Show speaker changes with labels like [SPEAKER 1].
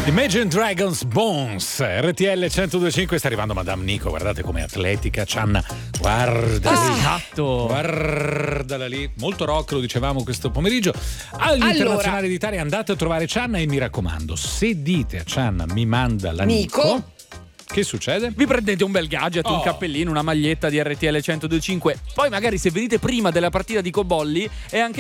[SPEAKER 1] Imagine Dragons Bones, RTL 102.5. Sta arrivando Madame Nico, guardate com'è atletica, Cianna, guarda lì,
[SPEAKER 2] Esatto.
[SPEAKER 1] guardala lì, molto rock, lo dicevamo questo pomeriggio. Agli internazionali d'Italia andate a trovare Cianna e mi raccomando, se dite a Cianna mi manda la Nico, che succede?
[SPEAKER 2] Vi prendete un bel gadget, un cappellino, una maglietta di RTL 102.5. Poi magari se venite prima della partita di Cobolli è anche